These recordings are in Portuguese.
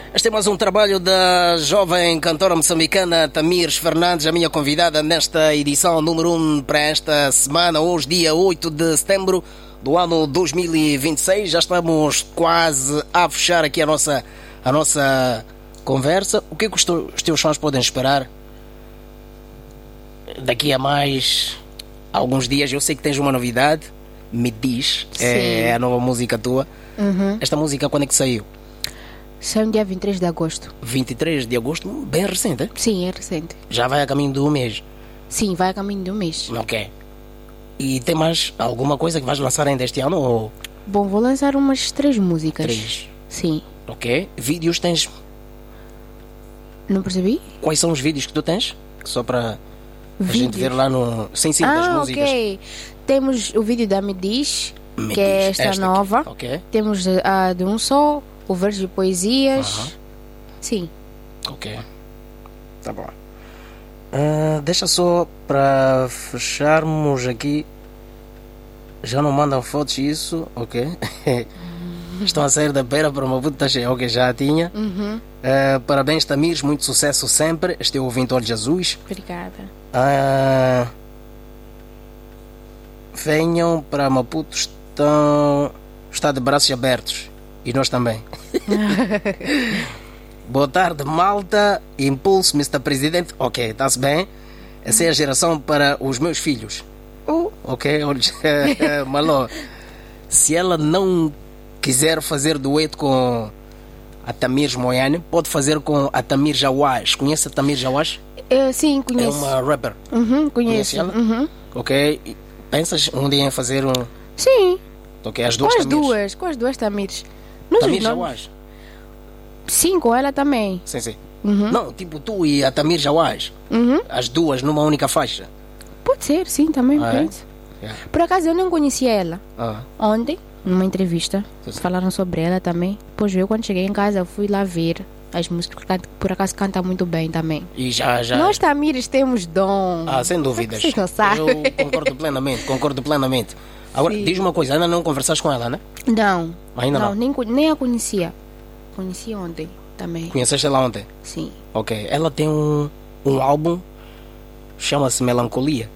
Este é mais um trabalho da jovem cantora moçambicana Tamires Fernandes, a minha convidada nesta edição número 1 para esta semana, hoje dia 8 de setembro do ano 2026. Já estamos quase a fechar aqui a nossa conversa. O que é que os teus fãs podem esperar daqui a mais alguns dias? Eu sei que tens uma novidade, Me Diz, é a nova música tua. Esta música quando é que saiu? Saiu no dia 23 de agosto. 23 de agosto, bem recente, hein? Sim, é recente. Já vai a caminho do mês. Sim, vai a caminho de um mês. Ok. E tem mais alguma coisa que vais lançar ainda este ano? Ou... Bom, vou lançar umas 3 músicas. 3? Sim. Ok. Vídeos tens? Não percebi? Quais são os vídeos que tu tens? Só para a gente ver lá no... Sim, das músicas. Ok. Temos o vídeo da Me Diz, que é esta nova. Aqui. Ok. Temos a de Um Só, o verso de poesias. Sim. Ok. Tá bom. Deixa só para fecharmos aqui. Já não mandam fotos isso, ok? Estão a sair da beira para uma puta cheia, ok, já a tinha. Parabéns, Tamires, muito sucesso sempre. Este é o ouvinte Olhos Azuis. Obrigada. Venham para Maputo, está de braços abertos. E nós também. Boa tarde, malta. Impulso, Mr. Presidente. Ok, está-se bem. Essa é a geração para os meus filhos. Ok, Maló. Se ela não quiser fazer dueto com a Tamires Moiane, pode fazer com a Tamires Jawaz. Conhece a Tamires Jawaz? Sim, conheço. É uma rapper. Conheço. Conhece ela? Ok. E pensas um dia em fazer um... Sim. Ok, as duas Tamires. Com as duas Tamires. Tamires Jawaz? Sim, com ela também. Sim. Não, tipo tu e a Tamires Jawaz. As duas numa única faixa. Pode ser, sim, também penso. Por acaso eu não conhecia ela. Ontem, numa entrevista, falaram sobre ela também. Depois eu, quando cheguei em casa, eu fui lá ver as músicas, porque por acaso canta muito bem também. E já... Nós Tamires temos dom. Sem dúvidas. Vocês não sabem. Eu concordo plenamente. Agora, diz uma coisa, ainda não conversaste com ela, né? Não. Ainda não? Nem a conhecia. Conheci ontem também. Conheceste ela ontem? Sim. Ok. Ela tem um álbum, chama-se Melancolia.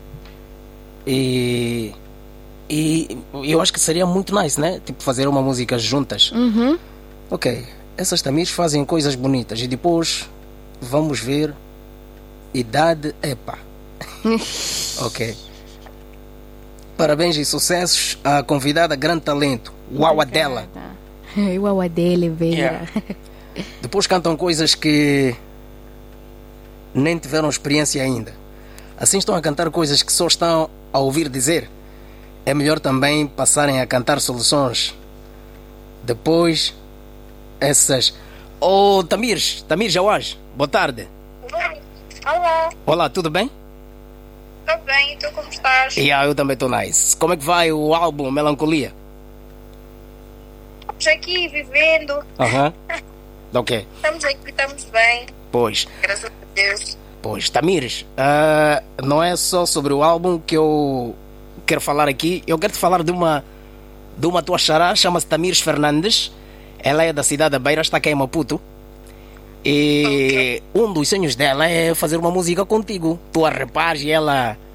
E eu acho que seria muito nice, né? Tipo, fazer uma música juntas. Ok. Essas Tamires fazem coisas bonitas. E depois, vamos ver. Idade, epa. Ok. Parabéns e sucessos à convidada grande talento, Uau Adela. Uau Adela, velha. Depois cantam coisas que nem tiveram experiência ainda. Assim estão a cantar coisas que só estão a ouvir dizer. É melhor também passarem a cantar soluções. Depois, essas... Tamires Jawaz, boa tarde. Olá. Olá, tudo bem? Estou bem, e tu como estás? Eu também estou nice. Como é que vai o álbum Melancolia? Estamos aqui vivendo. Ok. Estamos aqui, estamos bem. Pois. Graças a Deus. Pois, Tamires, não é só sobre o álbum que eu quero falar aqui. Eu quero te falar de uma tua xará, chama-se Tamires Fernandes. Ela é da cidade da Beira, está aqui em Maputo. E um dos sonhos dela é fazer uma música contigo. Tu a repares e ela